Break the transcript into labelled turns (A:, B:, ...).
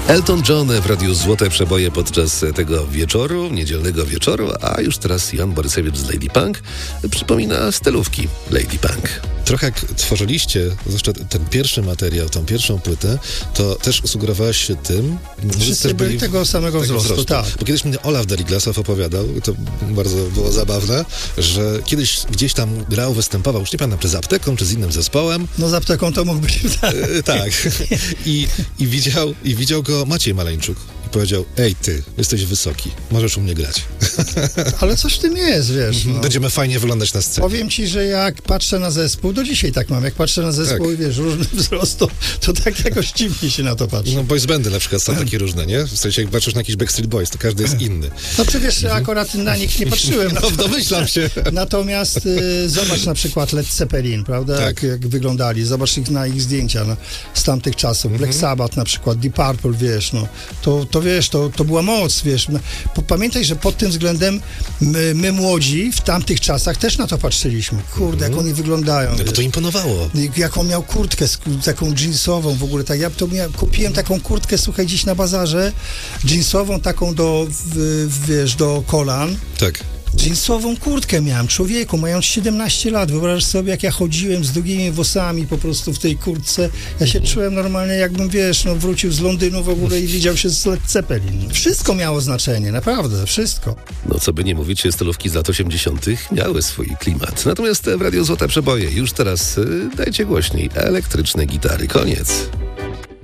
A: Elton John w Radiu Złote Przeboje podczas tego wieczoru, niedzielnego wieczoru, a już teraz Jan Borysiewicz z Lady Punk przypomina stylówki Lady Punk.
B: Trochę jak tworzyliście, zwłaszcza ten pierwszy materiał, tą pierwszą płytę, to też sugerowałeś się tym,
C: wszyscy też byli tego samego wzrostu, tak.
B: Bo kiedyś mnie Olaf Deriglasow opowiadał, to bardzo było zabawne, że kiedyś gdzieś tam grał, występował, już nie pamiętam, czy z Apteką, czy z innym zespołem.
C: No z Apteką to mógł być.
B: Tak. I widział go Maciej Maleńczuk i powiedział: ej ty, jesteś wysoki, możesz u mnie grać.
C: Ale coś w tym jest, wiesz. No.
B: Będziemy fajnie wyglądać na scenie.
C: Powiem ci, że jak patrzę na zespół, do dzisiaj tak mam, jak patrzę na zespół i wiesz, różny wzrost, to tak jakoś dziwnie się na to patrzy.
B: No boys bandy na przykład są takie różne, nie? W sensie jak patrzysz na jakiś Backstreet Boys, to każdy jest inny.
C: No przecież akurat na nich nie patrzyłem.
B: No domyślam się.
C: Natomiast zobacz na przykład Led Zeppelin, prawda?
B: Tak.
C: Jak wyglądali, zobacz ich zdjęcia z tamtych czasów. Black Sabbath na przykład, Deep Purple, wiesz, no. To wiesz, to była moc, wiesz. No, pamiętaj, że pod tym względem my młodzi w tamtych czasach też na to patrzyliśmy. Kurde, jak oni wyglądają.
B: No bo to imponowało.
C: Jak on miał kurtkę taką jeansową w ogóle, tak ja kupiłem taką kurtkę, słuchaj, dziś na bazarze, jeansową taką do kolan.
B: Tak.
C: Jeansową kurtkę miałem, człowieku, mając 17 lat. Wyobraź sobie, jak ja chodziłem z długimi włosami po prostu w tej kurtce. Ja się czułem normalnie, jakbym, wiesz, wrócił z Londynu w ogóle i widział się z Led Zeppelin. Wszystko miało znaczenie, naprawdę, wszystko.
A: No co by nie mówić, stylówki z lat 80. miały swój klimat. Natomiast w Radiu Złote Przeboje już teraz dajcie głośniej elektryczne gitary. Koniec.